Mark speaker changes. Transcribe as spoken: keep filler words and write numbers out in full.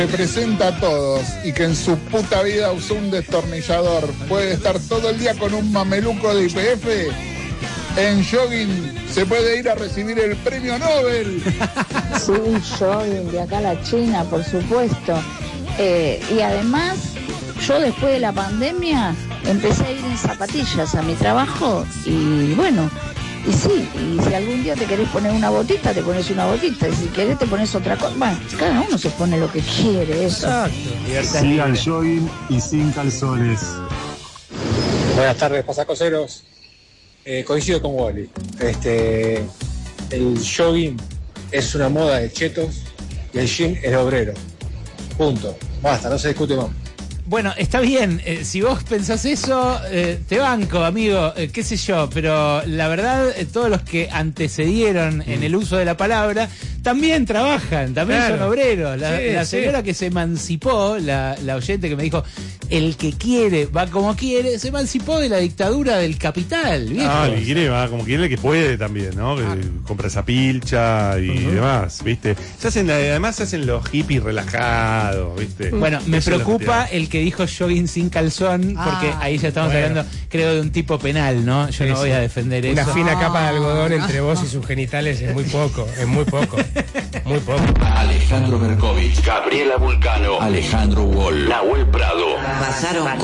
Speaker 1: Se presenta a todos y que en su puta vida usó un destornillador, puede estar todo el día con un mameluco de I P F, en jogging se puede ir a recibir el premio Nobel.
Speaker 2: Sí, jogging, de acá a la China, por supuesto. Eh, y además, yo después de la pandemia empecé a ir en zapatillas a mi trabajo y bueno, y sí, y si algún día te querés poner una botita, te pones una botita, y si querés te pones otra cosa. Bueno, cada uno se pone lo que quiere, eso.
Speaker 3: Exacto. Sigan jogging y sin calzones.
Speaker 4: Buenas tardes, pasacoseros. Eh, coincido con Wally. Este, el jogging es una moda de chetos y el jean es de obrero. Punto. Basta, no se discute más.
Speaker 5: Bueno, está bien, eh, si vos pensás eso, eh, te banco, amigo, eh, qué sé yo, pero la verdad, eh, todos los que antecedieron mm. en el uso de la palabra, también trabajan, también claro. son obreros. La, sí, la señora sí. que se emancipó, la, la oyente que me dijo, el que quiere va como quiere, se emancipó de la dictadura del capital, ¿viejo?
Speaker 3: Ah, el que quiere va como quiere, el que puede también, ¿no? Que ah. compra esa pilcha y uh-huh. demás, ¿viste? Se hacen, además se hacen los hippies relajados, ¿viste?
Speaker 5: Bueno, me Eso preocupa el que dijo jogging sin calzón, ah, porque ahí ya estamos bueno. hablando, creo, de un tipo penal, ¿no? Yo sí, no voy sí. a defender
Speaker 6: Una
Speaker 5: eso.
Speaker 6: Una fina capa de algodón entre vos y sus genitales es muy poco, es muy poco, muy poco.
Speaker 7: Alejandro Berkovich, Gabriela Vulcano, Alejandro Wall, Nahuel Prado.
Speaker 8: Pasaron